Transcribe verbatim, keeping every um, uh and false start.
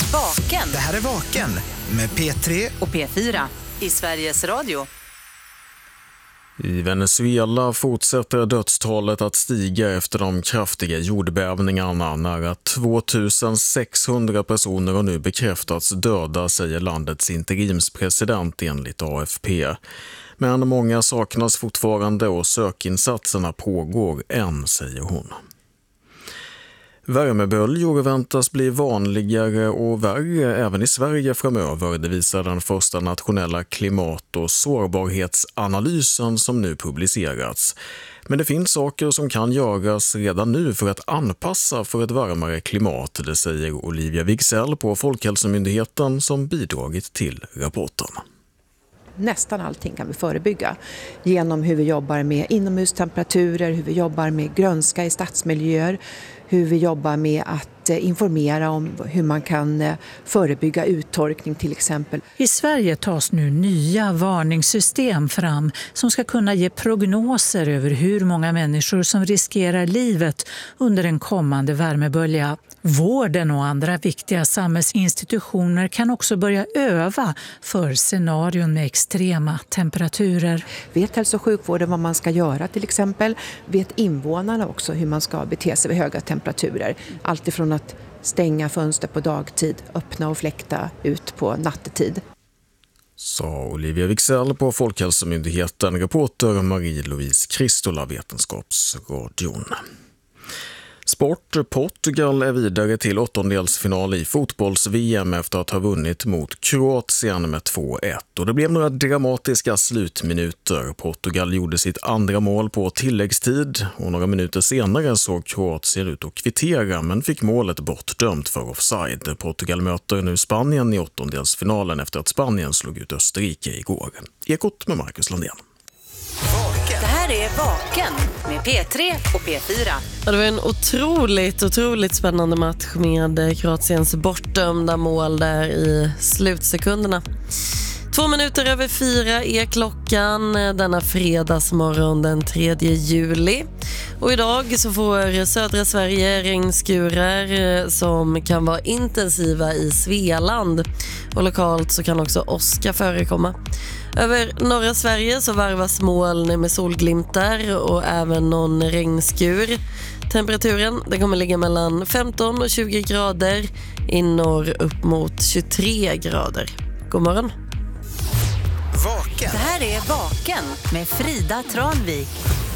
Vaken. Det här är Vaken med P tre och P fyra i Sveriges Radio. I Venezuela fortsätter dödstalet att stiga efter de kraftiga jordbävningarna. Nära tvåtusensexhundra personer har nu bekräftats döda, säger landets interimspresident enligt A F P. Men många saknas fortfarande och sökinsatserna pågår än, säger hon. Värmeböljor väntas bli vanligare och värre även i Sverige framöver. Det visar den första nationella klimat- och sårbarhetsanalysen som nu publicerats. Men det finns saker som kan göras redan nu för att anpassa för ett varmare klimat. Det säger Olivia Wigsell på Folkhälsomyndigheten som bidragit till rapporten. Nästan allting kan vi förebygga genom hur vi jobbar med inomhustemperaturer, hur vi jobbar med grönska i stadsmiljöer, hur vi jobbar med att informera om hur man kan förebygga uttorkning till exempel. I Sverige tas nu nya varningssystem fram som ska kunna ge prognoser över hur många människor som riskerar livet under en kommande värmebölja. Vården och andra viktiga samhällsinstitutioner kan också börja öva för scenarion med extrema temperaturer. Vet hälso- och sjukvården vad man ska göra till exempel? Vet invånarna också hur man ska bete sig vid höga temperaturer? Allt ifrån att stänga fönster på dagtid, öppna och fläkta ut på nattetid. Sa Olivia Wigsell på Folkhälsomyndigheten, reporter Marie-Louise Kristola, Vetenskapsradion. Sport. Portugal är vidare till åttondelsfinal i fotbolls-V M efter att ha vunnit mot Kroatien med två ett. Och det blev några dramatiska slutminuter. Portugal gjorde sitt andra mål på tilläggstid och några minuter senare såg Kroatien ut att kvittera men fick målet bortdömt för offside. Portugal möter nu Spanien i åttondelsfinalen efter att Spanien slog ut Österrike igår. Ekot med Marcus Landén. Det här är Vaken med P tre och P fyra. Ja, det var en otroligt, otroligt spännande match med Kroatiens bortdömda mål där i slutsekunderna. Två minuter över fyra är klockan denna fredagsmorgon den tredje juli. Och idag så får södra Sverige regnskurar som kan vara intensiva i Svealand. Och lokalt så kan också åska förekomma. Över norra Sverige så varvas moln med solglimtar och även någon regnskur. Temperaturen den kommer ligga mellan femton och tjugo grader, i norr upp mot tjugotre grader. God morgon! Vaken. Det här är Vaken med Frida Tranvik.